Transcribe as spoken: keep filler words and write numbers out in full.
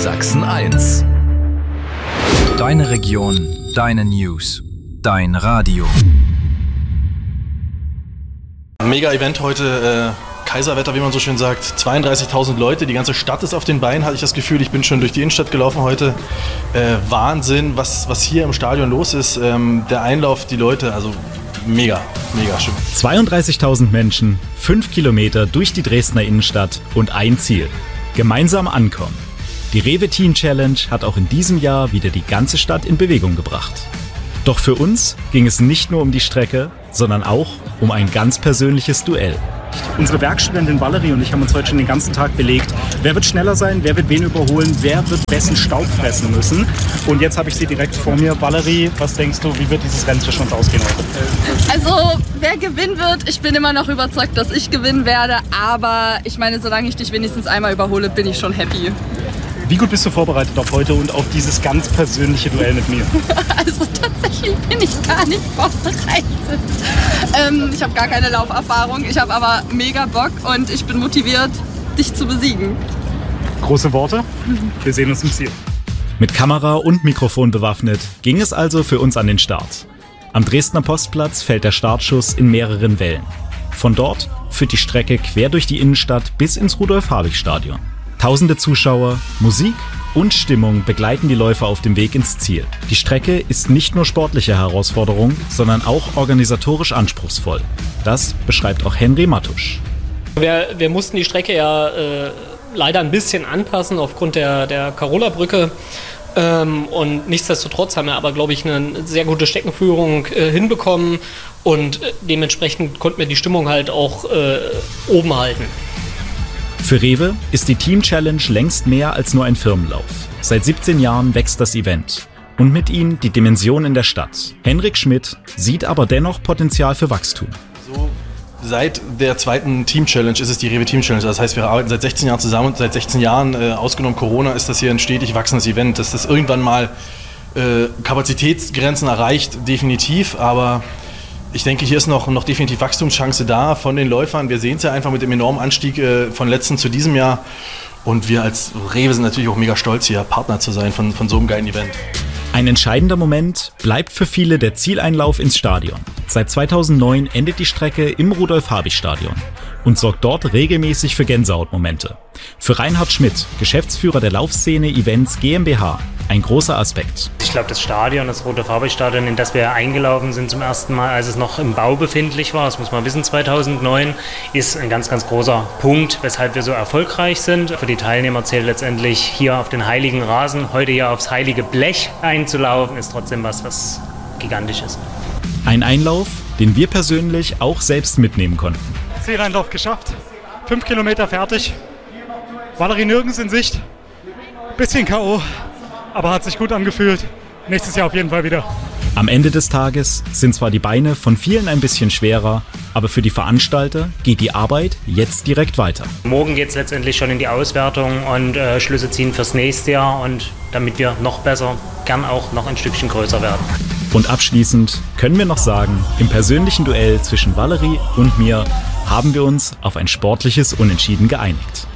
Sachsen eins. Deine Region, deine News, dein Radio. Mega Event heute, äh, Kaiserwetter, wie man so schön sagt. zweiunddreißigtausend Leute, die ganze Stadt ist auf den Beinen, hatte ich das Gefühl. Ich bin schon durch die Innenstadt gelaufen heute. Äh, Wahnsinn, was, was hier im Stadion los ist. Ähm, der Einlauf, die Leute, also mega, mega schön. zweiunddreißigtausend Menschen, fünf Kilometer durch die Dresdner Innenstadt und ein Ziel: gemeinsam ankommen. Die Rewe Teen Challenge hat auch in diesem Jahr wieder die ganze Stadt in Bewegung gebracht. Doch für uns ging es nicht nur um die Strecke, sondern auch um ein ganz persönliches Duell. Unsere Werkstudentin Valerie und ich haben uns heute schon den ganzen Tag belegt, wer wird schneller sein, wer wird wen überholen, wer wird wessen Staub fressen müssen. Und jetzt habe ich sie direkt vor mir. Valerie, was denkst du, wie wird dieses Rennen zwischen uns ausgehen heute? Also, wer gewinnen wird, ich bin immer noch überzeugt, dass ich gewinnen werde. Aber ich meine, solange ich dich wenigstens einmal überhole, bin ich schon happy. Wie gut bist du vorbereitet auf heute und auf dieses ganz persönliche Duell mit mir? Also tatsächlich bin ich gar nicht vorbereitet. Ähm, ich habe gar keine Lauferfahrung, ich habe aber mega Bock und ich bin motiviert, dich zu besiegen. Große Worte, wir sehen uns im Ziel. Mit Kamera und Mikrofon bewaffnet ging es also für uns an den Start. Am Dresdner Postplatz fällt der Startschuss in mehreren Wellen. Von dort führt die Strecke quer durch die Innenstadt bis ins Rudolf-Habich-Stadion. Tausende Zuschauer, Musik und Stimmung begleiten die Läufer auf dem Weg ins Ziel. Die Strecke ist nicht nur sportliche Herausforderung, sondern auch organisatorisch anspruchsvoll. Das beschreibt auch Henry Mattusch. Wir, wir mussten die Strecke ja äh, leider ein bisschen anpassen aufgrund der, der Karola-Brücke. Ähm, und nichtsdestotrotz haben wir aber, glaube ich, eine sehr gute Streckenführung äh, hinbekommen. Und äh, dementsprechend konnten wir die Stimmung halt auch äh, oben halten. Für Rewe ist die Team Challenge längst mehr als nur ein Firmenlauf. Seit siebzehn Jahren wächst das Event und mit ihm die Dimension in der Stadt. Henrik Schmidt sieht aber dennoch Potenzial für Wachstum. So, seit der zweiten Team Challenge ist es die Rewe Team Challenge. Das heißt, wir arbeiten seit sechzehn Jahren zusammen und seit sechzehn Jahren, äh, ausgenommen Corona, ist das hier ein stetig wachsendes Event. Dass das irgendwann mal äh, Kapazitätsgrenzen erreicht, definitiv, aber ich denke, hier ist noch, noch definitiv Wachstumschance da von den Läufern. Wir sehen es ja einfach mit dem enormen Anstieg äh, von letztem zu diesem Jahr. Und wir als Rewe sind natürlich auch mega stolz, hier Partner zu sein von, von so einem geilen Event. Ein entscheidender Moment bleibt für viele der Zieleinlauf ins Stadion. Seit zweitausendneun endet die Strecke im Rudolf-Habich-Stadion und sorgt dort regelmäßig für Gänsehautmomente. Für Reinhard Schmidt, Geschäftsführer der Laufszene Events GmbH, ein großer Aspekt. Ich glaube, das Stadion, das Rudolf-Habich-Stadion, in das wir eingelaufen sind zum ersten Mal, als es noch im Bau befindlich war, das muss man wissen, zweitausendneun, ist ein ganz, ganz großer Punkt, weshalb wir so erfolgreich sind. Für die Teilnehmer zählt letztendlich, hier auf den heiligen Rasen, heute hier aufs heilige Blech einzulaufen, ist trotzdem was, was gigantisch ist. Ein Einlauf, den wir persönlich auch selbst mitnehmen konnten. Zieleinlauf geschafft, fünf Kilometer fertig, Valerie nirgends in Sicht, bisschen K O, aber hat sich gut angefühlt. Nächstes Jahr auf jeden Fall wieder. Am Ende des Tages sind zwar die Beine von vielen ein bisschen schwerer, aber für die Veranstalter geht die Arbeit jetzt direkt weiter. Morgen geht es letztendlich schon in die Auswertung und äh, Schlüsse ziehen fürs nächste Jahr, und damit wir noch besser, gern auch noch ein Stückchen größer werden. Und abschließend können wir noch sagen, im persönlichen Duell zwischen Valerie und mir haben wir uns auf ein sportliches Unentschieden geeinigt.